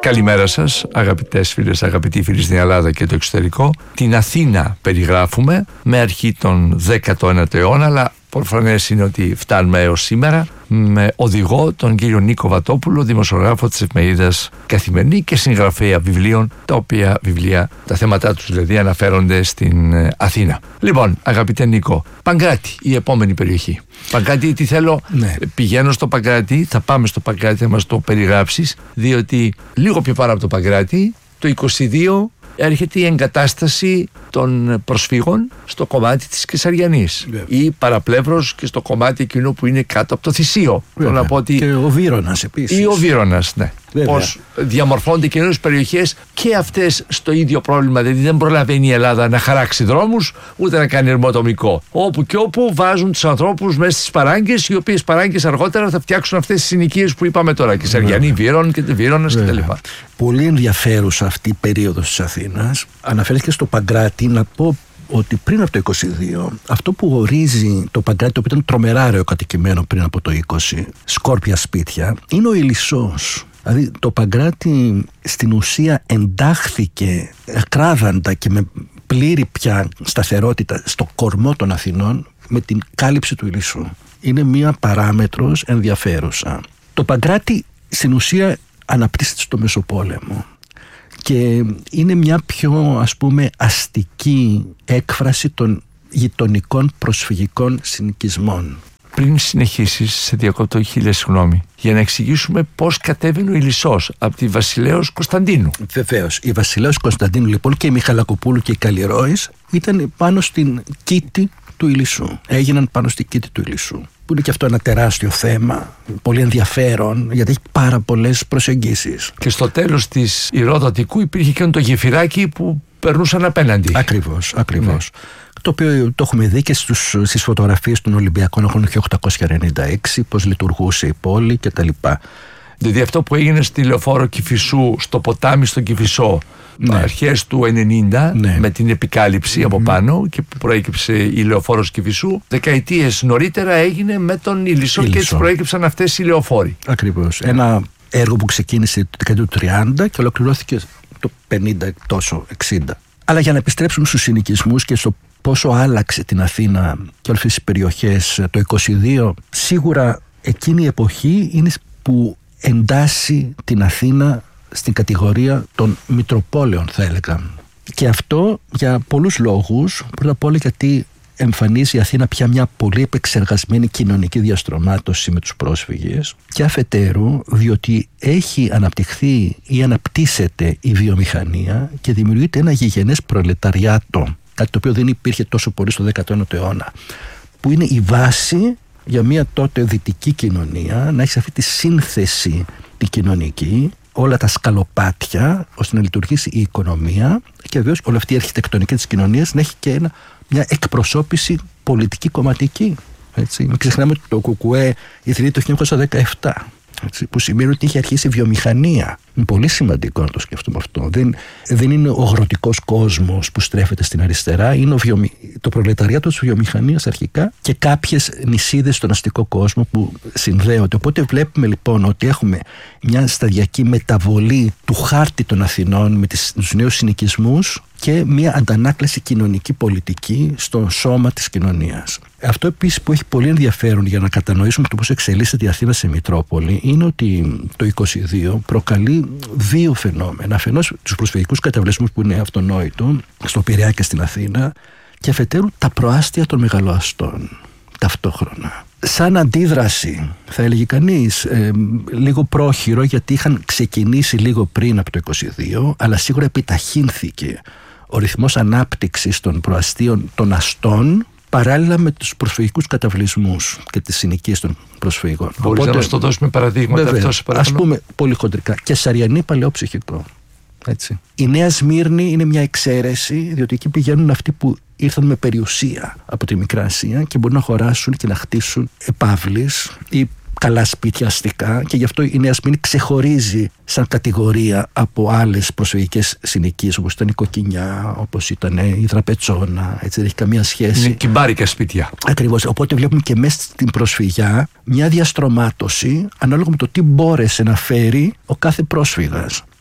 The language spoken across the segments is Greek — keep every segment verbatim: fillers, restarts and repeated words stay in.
Καλημέρα σας, αγαπητές φίλες, αγαπητοί φίλοι στην Ελλάδα και το εξωτερικό. Την Αθήνα περιγράφουμε με αρχή τον δέκατο ένατο αιώνα, αλλά προφανές είναι ότι φτάνουμε έως σήμερα, με οδηγό τον κύριο Νίκο Βατόπουλο, δημοσιογράφο της εφημερίδας Καθημερινή και συγγραφέα βιβλίων, τα οποία βιβλία, τα θέματα τους δηλαδή, αναφέρονται στην Αθήνα. Λοιπόν, αγαπητέ Νίκο, Παγκράτη, η επόμενη περιοχή. Παγκράτη, τι θέλω, ναι. Πηγαίνω στο Παγκράτη, θα πάμε στο Παγκράτη, θα μας το περιγράψεις, διότι λίγο πιο πάνω από το Παγκράτη, το είκοσι δύο, έρχεται η εγκατάσταση των προσφύγων στο κομμάτι της Κεσαριανής ή παραπλεύρως και στο κομμάτι εκείνο που είναι κάτω από το Θησίο. Να πω ότι... Και ο Βύρωνας επίσης. Ή ο Βύρωνας, ναι. Βέβαια. Πώς διαμορφώνται καινούριες περιοχές και αυτές στο ίδιο πρόβλημα. Δηλαδή δεν προλαβαίνει η Ελλάδα να χαράξει δρόμους ούτε να κάνει ερμοτομικό. Όπου και όπου βάζουν τους ανθρώπους μέσα στις παράγκες, οι οποίες παράγκες αργότερα θα φτιάξουν αυτές τις συνοικίες που είπαμε τώρα. Κεσαριανή, Βύρων και Βύρωνας κτλ. Πολύ ενδιαφέρουσα αυτή η περίοδος της Αθήνας. Αναφέρθηκε στο Παγκράτη. Να πω ότι πριν από το είκοσι δύο, αυτό που ορίζει το Παγκράτη, το οποίο ήταν τρομερά ρεοκατοικημένο πριν από το είκοσι, σκόρπια σπίτια, είναι ο Ηλισσός. Δηλαδή το Παγκράτη στην ουσία εντάχθηκε ακράδαντα και με πλήρη πια σταθερότητα στο κορμό των Αθηνών με την κάλυψη του Ηλισσού. Είναι μία παράμετρος ενδιαφέρουσα. Το Παγκράτη στην ουσία αναπτύσσεται στο Μεσοπόλεμο και είναι μια πιο, ας πούμε, αστική έκφραση των γειτονικών προσφυγικών συνοικισμών. Πριν συνεχίσεις, σε διακόπτω, χίλια συγγνώμη, για να εξηγήσουμε πώς κατέβαινε ο Ηλισσός από τη Βασιλέως Κωνσταντίνου. Βεβαίως. Η Βασιλέως Κωνσταντίνου λοιπόν και η Μιχαλακοπούλου και η Καλλιρόης ήταν πάνω στην κήτη του Ηλισσού. Έγιναν πάνω στην κήτη του Ηλισσού. Που είναι και αυτό ένα τεράστιο θέμα, πολύ ενδιαφέρον, γιατί έχει πάρα πολλές προσεγγίσεις. Και στο τέλος της Ηροδοτικού υπήρχε και το γεφυράκι που περνούσαν απέναντι. Ακριβώς, ακριβώς. Ναι. Το οποίο το έχουμε δει και στους, στις φωτογραφίες των Ολυμπιακών του χίλια οκτακόσια ενενήντα έξι, πώς λειτουργούσε η πόλη κτλ. Δηλαδή αυτό που έγινε στη λεωφόρο Κηφισού, στο ποτάμι στον Κηφισό, ναι. αρχές του ενενήντα, ναι. με την επικάλυψη mm-hmm. από πάνω και που προέκυψε η λεωφόρος Κηφισού, δεκαετίες νωρίτερα έγινε με τον Ηλισσό και έτσι προέκυψαν αυτές οι λεωφόροι. Ακριβώς. Ένα έργο που ξεκίνησε το δεκαετία του τριάντα και ολοκληρώθηκε το πενήντα, τόσο εξήντα. Αλλά για να επιστρέψουμε στους συνοικισμούς και στο πόσο άλλαξε την Αθήνα και όλες τις περιοχές το είκοσι δύο, σίγουρα εκείνη η εποχή είναι που εντάσσει την Αθήνα στην κατηγορία των Μητροπόλεων, θα έλεγα. Και αυτό για πολλούς λόγους. Πρώτα απ' όλα γιατί εμφανίζει η Αθήνα πια μια πολύ επεξεργασμένη κοινωνική διαστρωμάτωση με τους πρόσφυγες, και αφετέρου διότι έχει αναπτυχθεί ή αναπτύσσεται η βιομηχανία και δημιουργείται ένα γηγενές προλεταριάτο, κάτι το οποίο δεν υπήρχε τόσο πολύ στο δέκατο ένατο αιώνα, που είναι η βάση για μια τότε δυτική κοινωνία να έχει αυτή τη σύνθεση τη κοινωνική, όλα τα σκαλοπάτια, ώστε να λειτουργήσει η οικονομία και βεβαίως όλη αυτή η αρχιτεκτονική της κοινωνίας να έχει και ένα, μια εκπροσώπηση πολιτική κομματική. Έτσι. Μην ξεχνάμε ότι το ΚΚΕ ιδρύεται το χίλια εννιακόσια δεκαεπτά. Έτσι, που σημαίνει ότι είχε αρχίσει η βιομηχανία. Είναι πολύ σημαντικό να το σκεφτούμε αυτό. Δεν, δεν είναι ο αγροτικός κόσμος που στρέφεται στην αριστερά, είναι ο βιομη... το προλεταριάτο της βιομηχανίας αρχικά και κάποιες νησίδες στον αστικό κόσμο που συνδέονται. Οπότε βλέπουμε λοιπόν ότι έχουμε μια σταδιακή μεταβολή του χάρτη των Αθηνών με τις, τους νέους συνοικισμούς και μια αντανάκλαση κοινωνική πολιτική στο σώμα της κοινωνίας. Αυτό επίσης που έχει πολύ ενδιαφέρον για να κατανοήσουμε το πώς εξελίσσεται η Αθήνα σε Μητρόπολη είναι ότι το είκοσι δύο προκαλεί δύο φαινόμενα. Αφενός τους προσφυγικούς καταβλισμούς που είναι αυτονόητο στο Πειραιά και στην Αθήνα, και αφετέρου τα προάστια των μεγαλοαστών ταυτόχρονα. Σαν αντίδραση, θα έλεγε κανείς, ε, λίγο πρόχειρο, γιατί είχαν ξεκινήσει λίγο πριν από το είκοσι δύο, αλλά σίγουρα επιταχύνθηκε ο ρυθμός ανάπτυξης των προαστίων των αστών παράλληλα με τους προσφυγικούς καταβλισμούς και τις συνοικίες των προσφύγων. Μπορείς Οπότε, να μας το δώσουμε παραδείγματα? Βέβαια, αυτό, ας πούμε πολύ χοντρικά. Κεσαριανή παλαιόψυχικό. Έτσι. Η Νέα Σμύρνη είναι μια εξαίρεση, διότι εκεί πηγαίνουν αυτοί που ήρθαν με περιουσία από τη Μικρά Ασία και μπορούν να χωράσουν και να χτίσουν επαύλεις ή καλά σπίτια αστικά, και γι' αυτό η Νέα Σμύρνη ξεχωρίζει σαν κατηγορία από άλλες προσφυγικές συνοικίες, όπως ήταν η Κοκκινιά, όπως ήταν η Δραπετσόνα. Έτσι, δεν έχει καμία σχέση. Είναι κυμπάρικα σπίτια. Ακριβώς. Οπότε βλέπουμε και μέσα στην προσφυγιά μια διαστρωμάτωση ανάλογα με το τι μπόρεσε να φέρει ο κάθε πρόσφυγας.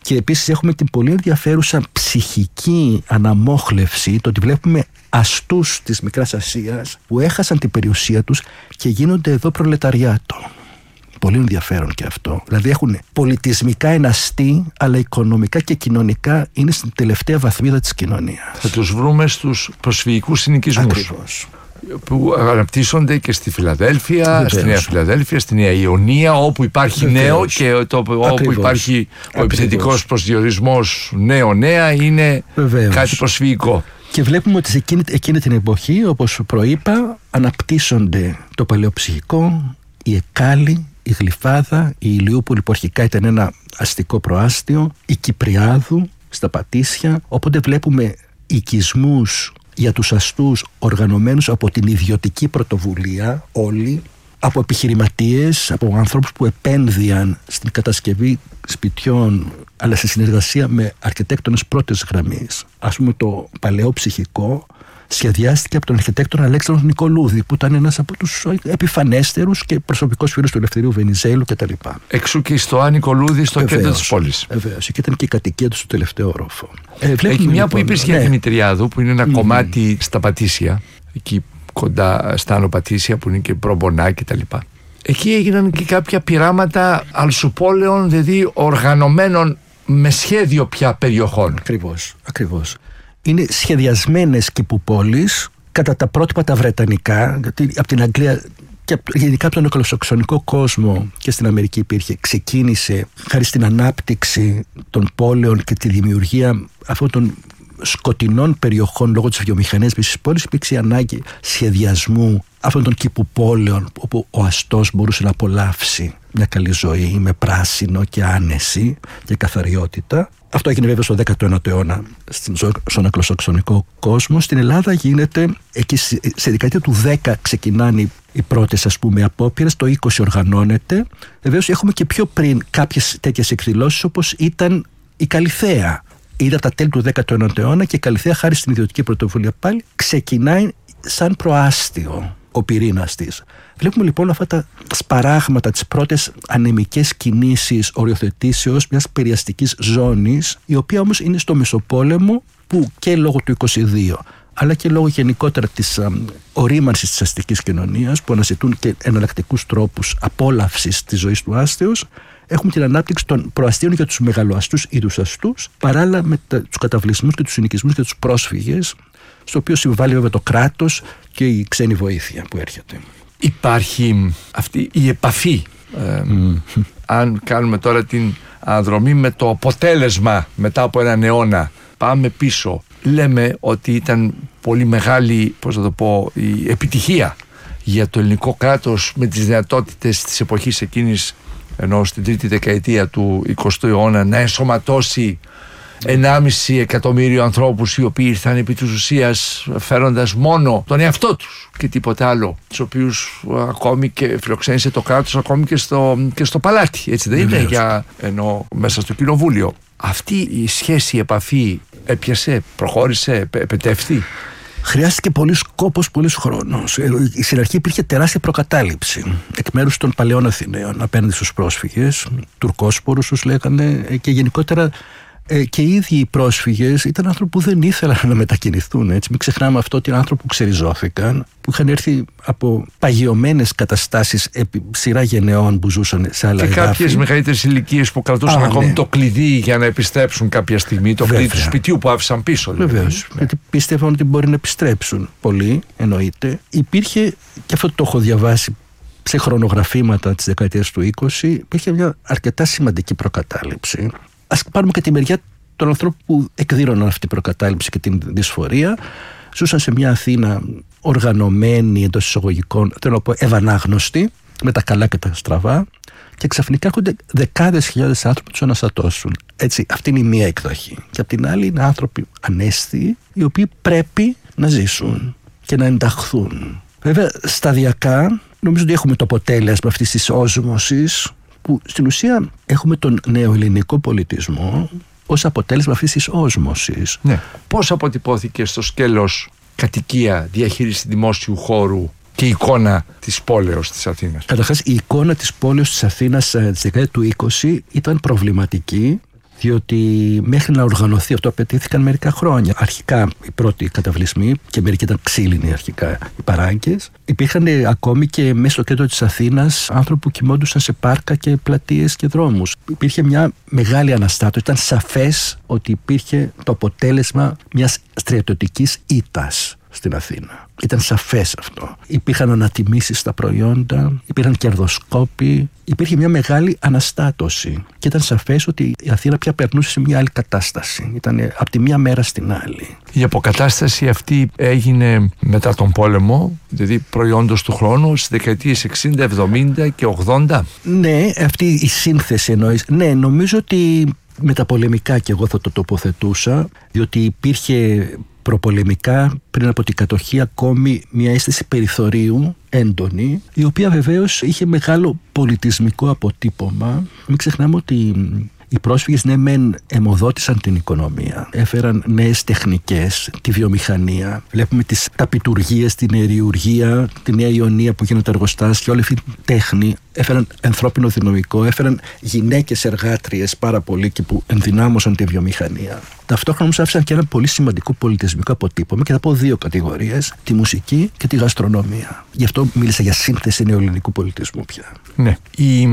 Και επίσης έχουμε την πολύ ενδιαφέρουσα ψυχική αναμόχλευση, το ότι βλέπουμε αστούς της Μικράς Ασίας που έχασαν την περιουσία τους και γίνονται εδώ προλεταριάτο. Πολύ ενδιαφέρον και αυτό. Δηλαδή έχουν πολιτισμικά ένα αστεί, αλλά οικονομικά και κοινωνικά είναι στην τελευταία βαθμίδα της κοινωνίας. Θα τους βρούμε στους προσφυγικούς συνοικισμούς. Ακριβώς. Που αναπτύσσονται και στη Φιλαδέλφια, Βεβαίως. στη Νέα Φιλαδέλφια, στη Νέα Ιωνία, όπου υπάρχει Βεβαίως. νέο και το, όπου υπάρχει ο επιθετικός προσδιορισμός νέο-νέα είναι Βεβαίως. κάτι προσφυγικό. Και βλέπουμε ότι σε εκείνη, εκείνη την εποχή, όπως προείπα, αναπτύσσονται το παλαιοψυχικό, η Εκάλη, η Γλυφάδα, η Ηλιούπολη που αρχικά ήταν ένα αστικό προάστιο, η Κυπριάδου στα Πατήσια, οπότε βλέπουμε οικισμούς για τους αστούς οργανωμένους από την ιδιωτική πρωτοβουλία όλοι, από επιχειρηματίες, από ανθρώπους που επένδυαν στην κατασκευή σπιτιών αλλά σε συνεργασία με αρχιτέκτονες πρώτης γραμμής. Ας πούμε το παλαιό ψυχικό σχεδιάστηκε από τον αρχιτέκτονα Αλέξανδρο Νικολούδη που ήταν ένας από τους επιφανέστερους και προσωπικός φίλος του Ελευθερίου Βενιζέλου κτλ. Εξού και στο Νικολούδη στο Βεβαίως, κέντρο της πόλης. Βεβαίως, και ήταν και η κατοικία του στο τελευταίο όροφο. Ε, Εκεί μια λοιπόν, που είπες για ναι. Δημητριάδου, που είναι ένα Mm. κομμάτι στα Πατήσια, εκεί κοντά στα Άνω Πατήσια που είναι και Προμπονά και τα λοιπά. Εκεί έγιναν και κάποια πειράματα αλσουπόλεων, δηλαδή οργανωμένων με σχέδιο πια περιοχών. Ακριβώς, ακριβώς. Είναι σχεδιασμένες κηπουπόλεις κατά τα πρότυπα τα βρετανικά, γιατί από την Αγγλία και γενικά από τον αγγλοσαξονικό κόσμο και στην Αμερική υπήρχε, ξεκίνησε χάρη στην ανάπτυξη των πόλεων και τη δημιουργία αυτών των σκοτεινών περιοχών λόγω της βιομηχανίας της πόλης, υπήρξε η ανάγκη σχεδιασμού αυτών των κηπουπόλεων όπου ο αστός μπορούσε να απολαύσει μια καλή ζωή με πράσινο και άνεση και καθαριότητα. Αυτό έγινε βέβαια στο δέκατο ένατο αιώνα στον αγγλοσαξονικό κόσμο. Στην Ελλάδα γίνεται, εκεί σε δεκαετία του δέκα ξεκινάνε οι πρώτες ας πούμε απόπειρες, το είκοσι οργανώνεται. Βεβαίως έχουμε και πιο πριν κάποιες τέτοιες εκδηλώσεις όπως ήταν η Καλιθέα. Είδα τα τέλη του δέκατου ένατου αιώνα και η Καλιθέα χάρη στην ιδιωτική πρωτοβουλία πάλι ξεκινάει σαν προάστιο ο πυρήνας της. Βλέπουμε λοιπόν αυτά τα σπαράγματα, τις πρώτες ανεμικές κινήσεις οριοθετήσεως μιας περιαστικής ζώνης, η οποία όμως είναι στο Μεσοπόλεμο που και λόγω του είκοσι δύο αλλά και λόγω γενικότερα της α, ορίμανσης της αστικής κοινωνίας που αναζητούν και εναλλακτικούς τρόπους απόλαυσης της ζωής του άστεως, έχουμε την ανάπτυξη των προαστίων για τους μεγαλοαστούς ή τους αστούς, παράλληλα με τα, τους καταβλισμούς και τους συνοικισμούς και τους πρόσφυγες, στο οποίο συμβάλλει βέβαια το κράτος και η ξένη βοήθεια που έρχεται. Υπάρχει αυτή η επαφή, ε, mm. αν κάνουμε τώρα την αναδρομή με το αποτέλεσμα μετά από έναν αιώνα, πάμε πίσω, λέμε ότι ήταν πολύ μεγάλη, πώς να το πω, η επιτυχία για το ελληνικό κράτος με τις δυνατότητες της εποχής εκείνης, ενώ στην τρίτη δεκαετία του εικοστού αιώνα, να ενσωματώσει ενάμιση εκατομμύριο ανθρώπους οι οποίοι ήρθαν επί της ουσίας φέροντας μόνο τον εαυτό τους και τίποτα άλλο, τους οποίους ακόμη και φιλοξένησε το κράτος ακόμη και στο, και στο παλάτι, έτσι δεν είναι, για, ενώ μέσα στο κοινοβούλιο. Αυτή η σχέση, η επαφή έπιασε, προχώρησε, επετεύχθη? Χρειάστηκε πολύς κόπος, πολύς χρόνος. Στην αρχή υπήρχε τεράστια προκατάληψη εκ μέρους των παλαιών Αθηναίων απέναντι στους πρόσφυγες, Τουρκόσπορους τους λέγανε, και γενικότερα ε, και οι ίδιοι οι πρόσφυγες ήταν άνθρωποι που δεν ήθελαν να μετακινηθούν. Έτσι. Μην ξεχνάμε αυτό ότι είναι άνθρωποι που ξεριζώθηκαν, που είχαν έρθει από παγιωμένες καταστάσεις επί σειρά γενεών που ζούσαν σε άλλα εδάφη. Και κάποιες μεγαλύτερες ηλικίες που κρατούσαν Α, ακόμη ναι. το κλειδί για να επιστρέψουν κάποια στιγμή, το Βέβαια. κλειδί του σπιτιού που άφησαν πίσω. Βεβαίως. Ναι. Γιατί πίστευαν ότι μπορεί να επιστρέψουν. Πολλοί, εννοείται. Υπήρχε, και αυτό το έχω διαβάσει σε χρονογραφήματα της δεκαετίας του είκοσι, υπήρχε μια αρκετά σημαντική προκατάληψη. Ας πάρουμε και τη μεριά των ανθρώπων που εκδήλωναν αυτή την προκατάληψη και την δυσφορία. Ζούσαν σε μια Αθήνα οργανωμένη, εντός εισαγωγικών, θέλω να πω ευανάγνωστη, με τα καλά και τα στραβά, και ξαφνικά έρχονται δεκάδες χιλιάδες άνθρωποι που τους αναστατώσουν. Έτσι, αυτή είναι η μία εκδοχή. Και απ' την άλλη είναι άνθρωποι ανέστιοι, οι οποίοι πρέπει να ζήσουν και να ενταχθούν. Βέβαια, σταδιακά, νομίζω ότι έχουμε το αποτέλεσμα αυτής της όσμωσης, που στην ουσία έχουμε τον νεοελληνικό πολιτισμό ως αποτέλεσμα αυτής της όσμωσης. Ναι. Πώς αποτυπώθηκε στο σκέλος κατοικία, διαχείριση δημόσιου χώρου και η εικόνα της πόλεως της Αθήνας? Καταρχάς, η εικόνα της πόλεως της Αθήνας της δεκαετία του είκοσι ήταν προβληματική. διότι μέχρι να οργανωθεί αυτό απαιτήθηκαν μερικά χρόνια. Αρχικά οι πρώτοι καταβλισμοί, και μερικοί ήταν ξύλινοι αρχικά οι παράγκες. Υπήρχαν ακόμη και μέσα στο κέντρο της Αθήνας άνθρωποι που κοιμόντουσαν σε πάρκα και πλατείες και δρόμους. Υπήρχε μια μεγάλη αναστάτωση. Ήταν σαφές ότι υπήρχε το αποτέλεσμα μιας στρατιωτικής ήττας στην Αθήνα. Ήταν σαφές αυτό. Υπήρχαν ανατιμήσεις στα προϊόντα, υπήρχαν κερδοσκόποι, υπήρχε μια μεγάλη αναστάτωση. Και ήταν σαφές ότι η Αθήνα πια περνούσε σε μια άλλη κατάσταση. Ήταν από τη μία μέρα στην άλλη. Η αποκατάσταση αυτή έγινε μετά τον πόλεμο, δηλαδή προϊόντος του χρόνου, στις δεκαετίες εξήντα, εβδομήντα και ογδόντα. Ναι, αυτή η σύνθεση εννοείς. Ναι, νομίζω ότι μεταπολεμικά και εγώ θα το τοποθετούσα, διότι υπήρχε προπολεμικά πριν από την κατοχή ακόμη μια αίσθηση περιθωρίου έντονη, η οποία βεβαίως είχε μεγάλο πολιτισμικό αποτύπωμα. Μην ξεχνάμε ότι οι πρόσφυγες ναι μεν αιμοδότησαν την οικονομία, έφεραν νέες τεχνικές, τη βιομηχανία. Βλέπουμε τις ταπιτουργίες, την αεριουργία, τη Νέα Ιωνία που γίνονται εργοστάσια, όλη αυτή τη τέχνη. Έφεραν ανθρώπινο δυναμικό, έφεραν γυναίκες εργάτριες πάρα πολύ και που ενδυνάμωσαν τη βιομηχανία. Ταυτόχρονα όμως άφησαν και ένα πολύ σημαντικό πολιτισμικό αποτύπωμα, και θα πω δύο κατηγορίες, τη μουσική και τη γαστρονομία. Γι' αυτό μίλησα για σύνθεση νεοελληνικού πολιτισμού πια. Ναι. Η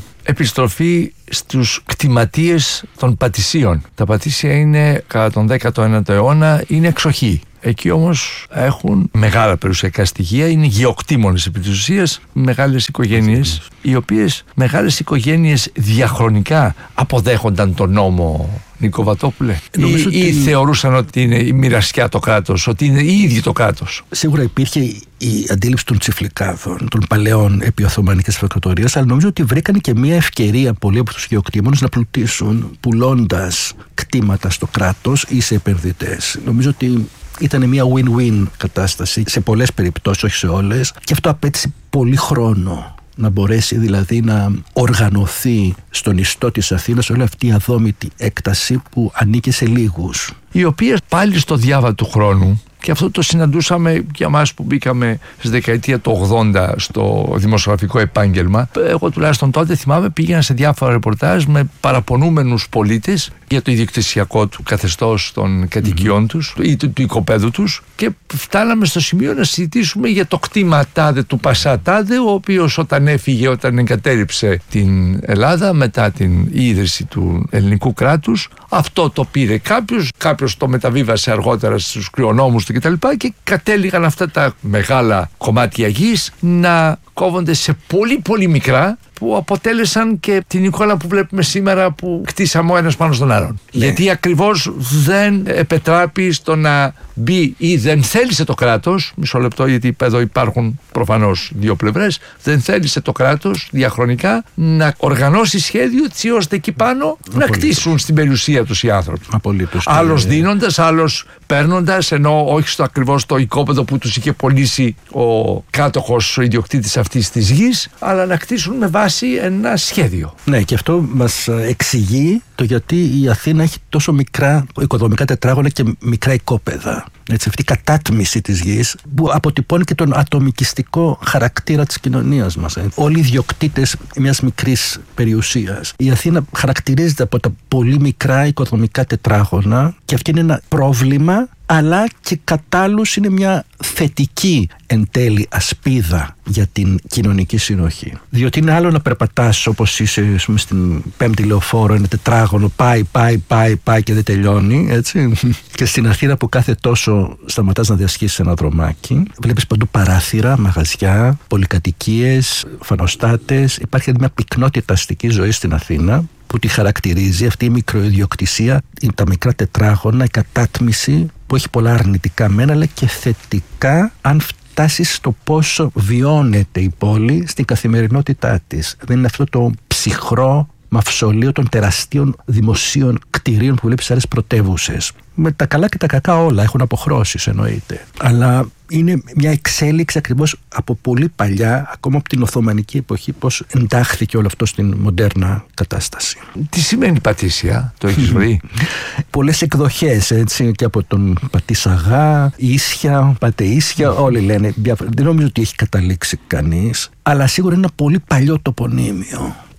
επιστροφή στους κτηματίες των πατησίων. Τα πατήσια είναι κατά τον δέκατο ένατο αιώνα, είναι εξοχή. Εκεί όμως έχουν μεγάλα περιουσιακά στοιχεία, είναι γεωκτήμονες επί της ουσίας, μεγάλες οικογένειες, οι οποίες μεγάλες οικογένειες διαχρονικά αποδέχονταν τον νόμο, Νίκο Βατόπουλε, ή, ότι... ή θεωρούσαν ότι είναι η μοιρασιά το κράτος, ότι είναι οι ίδιοι το κράτος. Σίγουρα υπήρχε η αντίληψη των τσιφλικάδων, των παλαιών επί Οθωμανικής Αυτοκρατορίας, αλλά νομίζω ότι βρήκαν και μια ευκαιρία πολλοί από τους γεωκτήμονες να πλουτίσουν, πουλώντας κτήματα στο κράτος ή σε επενδυτές. Νομίζω ότι ήταν μια win-win κατάσταση σε πολλές περιπτώσεις, όχι σε όλες, και αυτό απέτησε πολύ χρόνο να μπορέσει δηλαδή να οργανωθεί στον ιστό της Αθήνας όλη αυτή η αδόμητη έκταση που ανήκε σε λίγους. Οι οποίες πάλι στο διάβα του χρόνου, και αυτό το συναντούσαμε για εμάς που μπήκαμε στη δεκαετία του ογδόντα στο δημοσιογραφικό επάγγελμα. Εγώ τουλάχιστον τότε θυμάμαι πήγαινα σε διάφορα ρεπορτάζ με παραπονούμενους πολίτες για το ιδιοκτησιακό του καθεστώς των κατοικιών mm-hmm. τους ή του, του οικοπαίδου τους, και φτάναμε στο σημείο να συζητήσουμε για το κτήμα τάδε του Πασά τάδε, ο οποίος όταν έφυγε, όταν εγκατέλειψε την Ελλάδα μετά την ίδρυση του ελληνικού κράτους, αυτό το πήρε κάποιος, κάποιος το μεταβίβασε αργότερα στους κληρονόμους του κτλ. Και, και κατέληγαν αυτά τα μεγάλα κομμάτια γης να κόβονται σε πολύ πολύ μικρά, που αποτέλεσαν και την εικόνα που βλέπουμε σήμερα που κτίσαμε ο ένας πάνω στον άλλον. Ναι. Γιατί ακριβώς δεν επετράπει στο να μπει ή δεν θέλησε το κράτος, μισό λεπτό γιατί εδώ υπάρχουν προφανώς δύο πλευρές, δεν θέλησε το κράτος διαχρονικά να οργανώσει σχέδιο έτσι ώστε εκεί πάνω Απολύτως. να κτίσουν στην περιουσία τους οι άνθρωποι. Απολύτως. Άλλος δίνοντας, άλλος παίρνοντας, ενώ όχι στο ακριβώς το οικόπεδο που τους είχε πωλήσει ο κάτοχος, ο ιδιοκτήτης αυτής της γης, αλλά να κτίσουν με βάση ένα σχέδιο. Ναι, και αυτό μας εξηγεί το γιατί η Αθήνα έχει τόσο μικρά οικοδομικά τετράγωνα και μικρά οικόπεδα. Έτσι, αυτή η κατάτμιση της γης που αποτυπώνει και τον ατομικιστικό χαρακτήρα της κοινωνίας μας. Έτσι. Όλοι οι ιδιοκτήτες μιας μικρής περιουσίας. Η Αθήνα χαρακτηρίζεται από τα πολύ μικρά οικοδομικά τετράγωνα, και αυτό είναι ένα πρόβλημα, αλλά και κατ' άλλους είναι μια θετική εν τέλει ασπίδα για την κοινωνική συνοχή. Διότι είναι άλλο να περπατάς όπως είσαι πούμε, στην πέμπτη λεωφόρο, είναι τετράγωνο, πάει, πάει, πάει, πάει και δεν τελειώνει, έτσι. Και στην Αθήνα που κάθε τόσο σταματάς να διασχίσεις ένα δρομάκι, βλέπεις παντού παράθυρα, μαγαζιά, πολυκατοικίες, φανοστάτες. Υπάρχει μια πυκνότητα αστική ζωή στην Αθήνα που τη χαρακτηρίζει αυτή η μικροϊδιοκτησία, τα μικρά τετράγωνα, η κατάτμιση που έχει πολλά αρνητικά μένα, αλλά και θετικά αν φτάσεις στο πόσο βιώνεται η πόλη στην καθημερινότητά της. Δεν είναι αυτό το ψυχρό μαυσολείο των τεραστίων δημοσίων κτηρίων που βλέπεις σε άλλες πρωτεύουσες. Με τα καλά και τα κακά όλα έχουν αποχρώσεις εννοείται. Αλλά είναι μια εξέλιξη ακριβώς από πολύ παλιά, ακόμα από την Οθωμανική εποχή, πώς εντάχθηκε όλο αυτό στην μοντέρνα κατάσταση. Τι σημαίνει πατήσια, το έχεις βρει? Πολλές εκδοχές, έτσι, και από τον Πατήσαγά, Ίσια, Πατείσια, όλοι λένε. Δεν νομίζω ότι έχει καταλήξει κανείς, αλλά σίγουρα είναι ένα πολύ παλιό τοπονύμιο.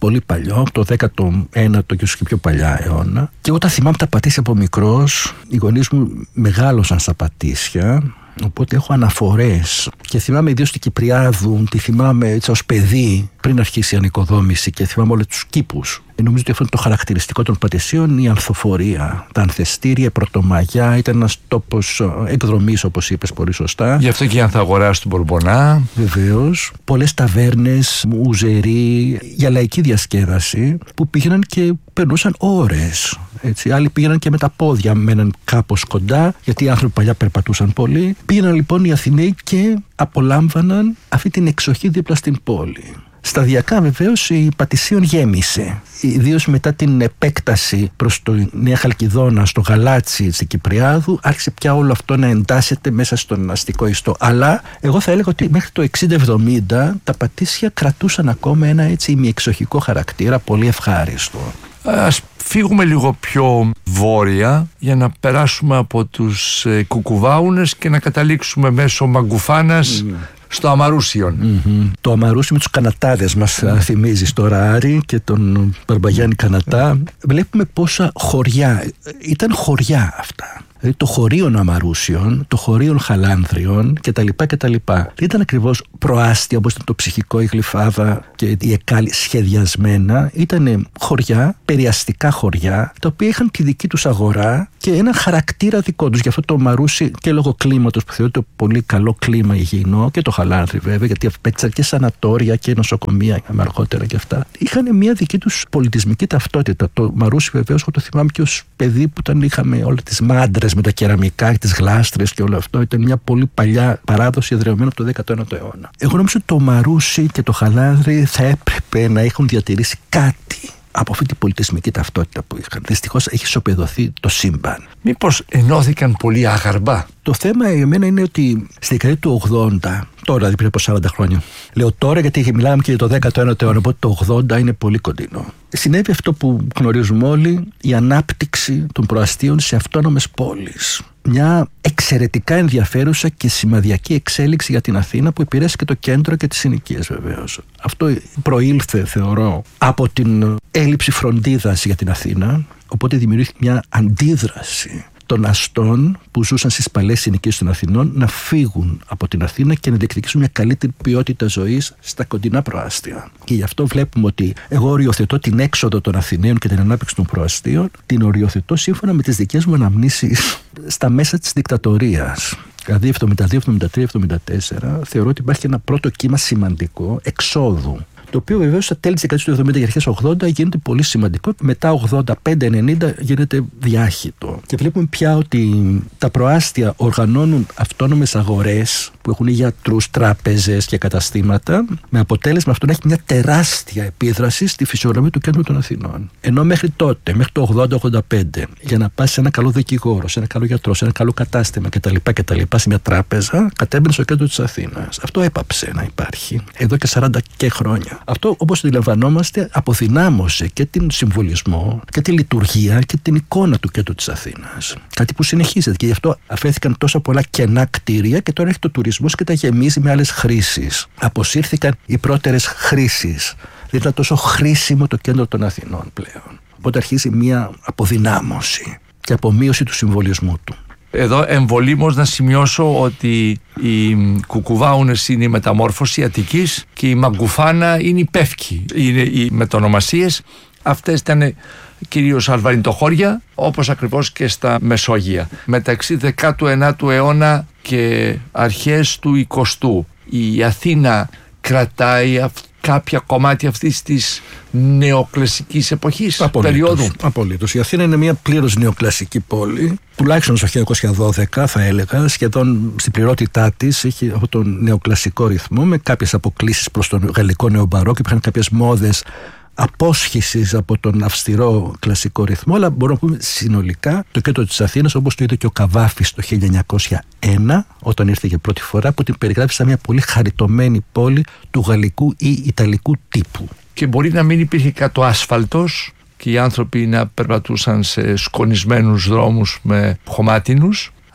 πολύ παλιό, το δέκατο ένατο και ίσως και πιο παλιά αιώνα. Και όταν θυμάμαι τα Πατήσια από μικρός, οι γονείς μου μεγάλωσαν στα Πατήσια. Οπότε έχω αναφορές και θυμάμαι ιδίως την Κυπριάδου, τη θυμάμαι έτσι ως παιδί πριν αρχίσει η ανοικοδόμηση και θυμάμαι όλους τους κήπους. Ε, νομίζω ότι αυτό είναι το χαρακτηριστικό των Πατησίων, η ανθοφορία, τα ανθεστήρια, η Πρωτομαγιά, ήταν ένας τόπος εκδρομής όπως είπες πολύ σωστά. Γι' αυτό και η Ανθαγορά του Μπορμπονά. Βεβαίως. Πολλές ταβέρνες, ουζερί, για λαϊκή διασκέδαση που πήγαιναν και περνούσαν ώρες. Έτσι. Άλλοι πήγαιναν και με τα πόδια, μέναν κάπως κοντά, γιατί οι άνθρωποι παλιά περπατούσαν πολύ. Πήγαιναν λοιπόν οι Αθηναίοι και απολάμβαναν αυτή την εξοχή δίπλα στην πόλη. Σταδιακά βεβαίως η Πατησίων γέμισε, ιδίως μετά την επέκταση προς το Νέα Χαλκιδόνα, στο Γαλάτσι, στην Κυπριάδου, άρχισε πια όλο αυτό να εντάσσεται μέσα στον αστικό ιστό. Αλλά εγώ θα έλεγα ότι μέχρι το εξήντα εβδομήντα τα Πατήσια κρατούσαν ακόμα ένα έτσι ημιεξοχικό χαρακτήρα, πολύ ευχάριστο. Ας φύγουμε λίγο πιο βόρεια για να περάσουμε από τους ε, Κουκουβάουνες και να καταλήξουμε μέσω Μαγκουφάνας mm. στο Αμαρούσιον. Mm-hmm. Το Αμαρούσι με τους Κανατάδες μας mm. θυμίζει τώρα Άρη και τον Μπαρμπαγιάννη Κανατά. Mm. Βλέπουμε πόσα χωριά, ήταν χωριά αυτά. Δηλαδή το χωρίον Αμαρούσιον, το χωρίον Χαλάνδριον κτλ. κτλ. Δεν ήταν ακριβώς προάστια όπως ήταν το Ψυχικό, η Γλυφάδα και η Εκάλη σχεδιασμένα. Ήταν χωριά, περιαστικά χωριά, τα οποία είχαν τη δική τους αγορά και ένα χαρακτήρα δικό τους. Γι' αυτό το Αμαρούσι και λόγω κλίματος που θεωρείται πολύ καλό κλίμα υγιεινό, και το Χαλάνδρι βέβαια, γιατί απέκτησαν και σανατόρια και νοσοκομεία αργότερα και αυτά. Είχαν μια δική τους πολιτισμική ταυτότητα. Το Μαρούσι βεβαίως, εγώ το θυμάμαι και ως παιδί που όταν είχαμε όλες τις μάντρες με τα κεραμικά, τις γλάστρες και όλο αυτό. Ήταν μια πολύ παλιά παράδοση εδραιωμένη από το δέκατο ένατο αιώνα. Εγώ νομίζω ότι το Μαρούσι και το Χαλάνδρι θα έπρεπε να έχουν διατηρήσει κάτι από αυτή την πολιτισμική ταυτότητα που είχαν. Δυστυχώς έχει ισοπεδωθεί το σύμπαν. Μήπως ενώθηκαν πολύ άγαρμπα? Το θέμα για μένα είναι ότι στη δεκαετία του ογδόντα, τώρα δηλαδή πριν από σαράντα χρόνια, λέω τώρα γιατί μιλάμε και για το δέκατο ένατο αιώνα, οπότε το ογδόντα είναι πολύ κοντινό. Συνέβη αυτό που γνωρίζουμε όλοι, η ανάπτυξη των προαστίων σε αυτόνομες πόλεις. Μια εξαιρετικά ενδιαφέρουσα και σημαδιακή εξέλιξη για την Αθήνα που επηρέασε και το κέντρο και τις συνοικίες βεβαίως. Αυτό προήλθε, θεωρώ, από την έλλειψη φροντίδας για την Αθήνα, οπότε δημιουργήθηκε μια αντίδραση των αστών που ζούσαν στις παλαιές συνοικίες των Αθηνών να φύγουν από την Αθήνα και να διεκδικήσουν μια καλύτερη ποιότητα ζωής στα κοντινά προάστια. Και γι' αυτό βλέπουμε ότι εγώ οριοθετώ την έξοδο των Αθηναίων και την ανάπτυξη των προαστίων, την οριοθετώ σύμφωνα με τις δικές μου αναμνήσεις στα μέσα της δικτατορίας. Δηλαδή εβδομήντα δύο, εβδομήντα τρία, εβδομήντα τέσσερα θεωρώ ότι υπάρχει ένα πρώτο κύμα σημαντικό εξόδου, το οποίο βεβαίως στα τέλη της δεκαετίας του εβδομήντα και αρχές ογδόντα γίνεται πολύ σημαντικό. Μετά ογδόντα πέντε ενενήντα γίνεται διάχυτο. Και βλέπουμε πια ότι τα προάστια οργανώνουν αυτόνομες αγορές που έχουν γιατρούς, τράπεζες και καταστήματα, με αποτέλεσμα αυτό να έχει μια τεράστια επίδραση στη φυσιογνωμία του κέντρου των Αθηνών. Ενώ μέχρι τότε, μέχρι το ογδόντα ογδόντα πέντε, για να πας σε ένα καλό δικηγόρο, σε ένα καλό γιατρό, σε ένα καλό κατάστημα κτλ. κτλ σε μια τράπεζα, κατέβαινε στο κέντρο της Αθήνας. Αυτό έπαψε να υπάρχει εδώ και σαράντα και χρόνια. Αυτό, όπως αντιλαμβανόμαστε, αποδυνάμωσε και την συμβολισμό και τη λειτουργία και την εικόνα του κέντρου της Αθήνας. Κάτι που συνεχίζεται και γι' αυτό αφέθηκαν τόσα πολλά κενά κτίρια και τώρα έχει το τουρισμός και τα γεμίζει με άλλες χρήσεις. Αποσύρθηκαν οι πρώτερες χρήσεις. Δεν ήταν τόσο χρήσιμο το κέντρο των Αθηνών πλέον. Οπότε αρχίζει μια αποδυνάμωση και απομείωση του συμβολισμού του. Εδώ εμβολήμως να σημειώσω ότι οι Κουκουβάουνες είναι η μεταμόρφωση Αττικής και η Μαγκουφάνα είναι η Πεύκη. Είναι οι μετονομασίες. Αυτές ήταν κυρίως αλβανιτοχώρια, όπως ακριβώς και στα Μεσόγεια. Μεταξύ δέκατου ενάτου αιώνα και αρχές του εικοστού η Αθήνα κρατάει αυτή κάποια κομμάτια αυτής της νεοκλασικής εποχής, απολύτως, περίοδου. Απολύτως. Η Αθήνα είναι μια πλήρως νεοκλασική πόλη, τουλάχιστον στο χίλια εννιακόσια δώδεκα θα έλεγα, σχεδόν στην πληρότητά της έχει αυτόν τον νεοκλασικό ρυθμό, με κάποιες αποκλίσεις προς τον γαλλικό νεομπαρόκο, υπήρχαν κάποιες μόδες απόσχησης από τον αυστηρό κλασικό ρυθμό, αλλά μπορούμε να πούμε συνολικά το κέντρο της Αθήνας, όπως το είδε και ο Καβάφης το χίλια εννιακόσια ένα, όταν ήρθε για πρώτη φορά, που την περιγράφει σαν μια πολύ χαριτωμένη πόλη του γαλλικού ή ιταλικού τύπου. Και μπορεί να μην υπήρχε κάτω άσφαλτος και οι άνθρωποι να περπατούσαν σε σκονισμένους δρόμους με χωμάτινους, αλλά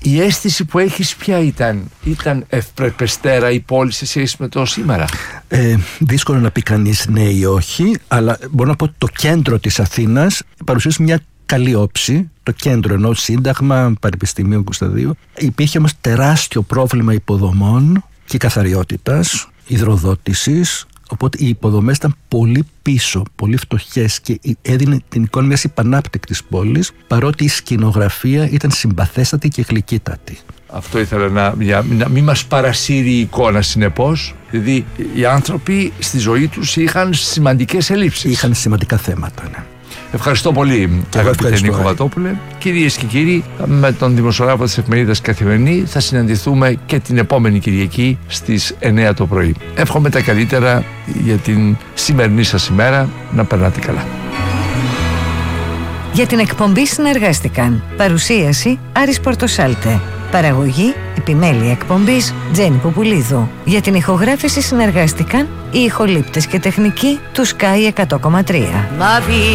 Η αίσθηση που έχεις ποια ήταν? Ήταν ευπρεπεστέρα η πόλη σε σχέση με το σήμερα? Ε, δύσκολο να πει κανείς ναι ή όχι, αλλά μπορώ να πω ότι το κέντρο της Αθήνας παρουσίασε μια καλή όψη. Το κέντρο, ενώ Σύνταγμα, Πανεπιστημίου Κωνσταντίου. Υπήρχε όμως τεράστιο πρόβλημα υποδομών και καθαριότητας, υδροδότησης. Οπότε οι υποδομές ήταν πολύ πίσω, πολύ φτωχές και έδινε την εικόνα μιας υπανάπτυκτης πόλης, παρότι η σκηνογραφία ήταν συμπαθέστατη και γλυκύτατη. Αυτό ήθελα να, για, να μην μας παρασύρει η εικόνα, συνεπώς. Δηλαδή οι άνθρωποι στη ζωή τους είχαν σημαντικές ελλείψεις. Είχαν σημαντικά θέματα, ναι. Ευχαριστώ πολύ, αγαπητέ Νίκο Βατόπουλε. Κυρίες και κύριοι, με τον δημοσιογράφο της εφημερίδας Καθημερινή θα συναντηθούμε και την επόμενη Κυριακή στις εννιά το πρωί. Εύχομαι τα καλύτερα για την σημερινή σας ημέρα. Να περνάτε καλά. Για την εκπομπή συνεργάστηκαν παρουσίαση Άρης Πορτοσάλτε, παραγωγή επιμέλεια εκπομπής Τζέννη Πουπουλίδου. Για την ηχογράφηση συνεργάστηκαν οι ηχολήπτες και τεχνικοί του Sky εκατό κόμμα τρία.